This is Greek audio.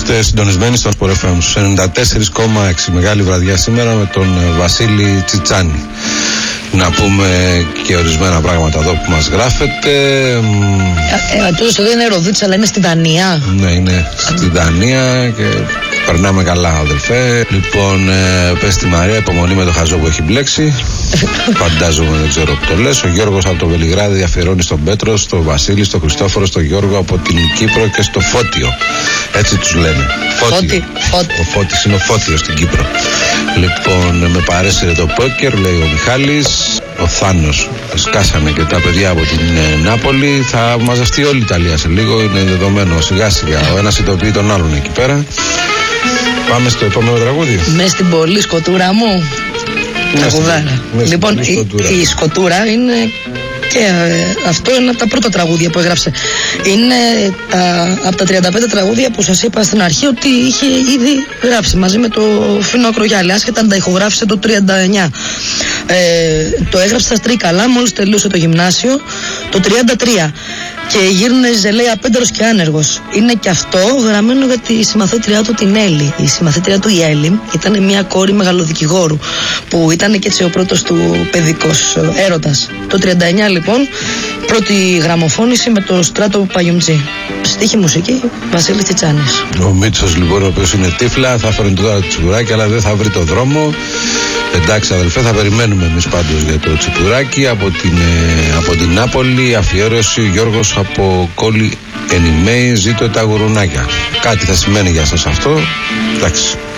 Είστε συντονισμένοι στο Sport FM 94,6. Μεγάλη βραδιά σήμερα με τον Βασίλη Τσιτσάνη. Να πούμε και ορισμένα πράγματα εδώ που μας γράφετε. Τούτος εδώ είναι Ροδίτσα, αλλά είναι στη Δανία. Ναι, είναι στη Δανία και περνάμε καλά, αδελφέ. Λοιπόν, πες στη Μαρία, υπομονή με το χαζό που έχει μπλέξει. Φαντάζομαι, δεν ξέρω που το λες. Ο Γιώργος από το Βελιγράδι αφιερώνει στον Πέτρο, στον Βασίλη, στον Χριστόφορο, στον Γιώργο από την Κύπρο και στο Φώτιο. Έτσι τους λένε. Φώτη. Ο Φώτης είναι ο Φώτιος στην Κύπρο. Λοιπόν, με παρέσυρε το πόκερ, λέει ο Μιχάλης. Ο Θάνος, σκάσανε και τα παιδιά από την Νάπολη. Θα μαζευτεί όλη η Ιταλία σε λίγο, είναι δεδομένο σιγά σιγά. Ο ένας ειδοποιεί τον άλλον εκεί πέρα. Πάμε στο επόμενο τραγούδι. Μες στην πολύ σκοτούρα μου. Τραγουδάρα. Λοιπόν, η σκοτούρα είναι και αυτό είναι από τα πρώτα τραγούδια που έγραψε. Είναι από τα 35 τραγούδια που σας είπα στην αρχή ότι είχε ήδη γράψει μαζί με το Φίνο Ακρογιάλη, άσχετα αν τα ηχογράφησε το 39. Το έγραψε στα Στρίκαλα μόλις τελείωσε το γυμνάσιο το 33 και γύρνε ζελέη απέντερος και άνεργος. Είναι και αυτό γραμμένο για τη συμμαθήτριά του την Έλλη. Η συμμαθήτριά του η Έλλη ήταν μια κόρη μεγαλοδικηγόρου που ήταν και έτσι ο πρώτος του παιδικός έρωτας. Το 39 λοιπόν πρώτη γραμμοφώνηση με το Στράτο Παγιουμτζή. Στίχη μουσική Βασίλης Τσιτσάνης. Ο Μίτσος λοιπόν, ο οποίος είναι τύφλα, θα φέρνει τώρα το τσιπουράκι αλλά δεν θα βρει το δρόμο. Εντάξει αδελφέ, θα περιμένουμε εμείς πάντως για το τσιπουράκι από την Νάπολη. Αφιέρωση Γιώργος από Κόλλη Ενημέη, ζήτω τα γουρουνάκια. Κάτι θα σημαίνει για σας αυτό. Εντάξει.